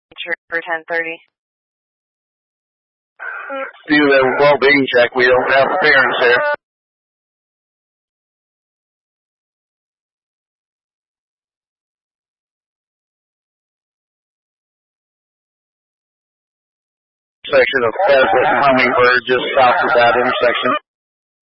For 1030. Do a well-being check. We don't have parents here. Section of Pheasant and Hummingbird just south of that intersection.